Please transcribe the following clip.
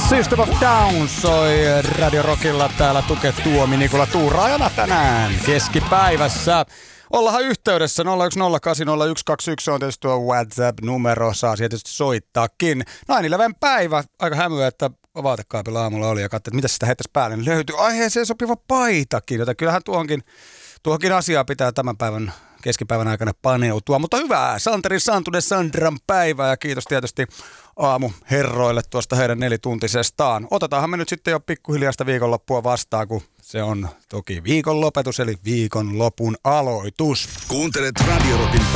System of Down soi Radio Rockilla täällä Tuke Tuomi Nikola Tuuraajana tänään keskipäivässä. Ollaan yhteydessä 01080121 on tietysti tuo WhatsApp-numero, saa tietysti soittaakin. 9/11 päivä, aika hämyä, että vaatekaapilla aamulla oli ja katsoin, että mitä sitä heittäisi päälle. Niin löytyi aiheeseen sopiva paitakin, joten kyllähän tuohonkin asiaan pitää tämän päivän keskipäivän aikana paneutua. Mutta hyvää Santeri Santunen Sandran päivää ja kiitos tietysti aamuherroille tuosta heidän 4-tuntisestaan. Otetaanhan me nyt sitten jo pikkuhiljaa sitä viikonloppua vastaan, kun se on toki viikonlopetus eli viikonlopun aloitus. Kuuntelet Radio Rockin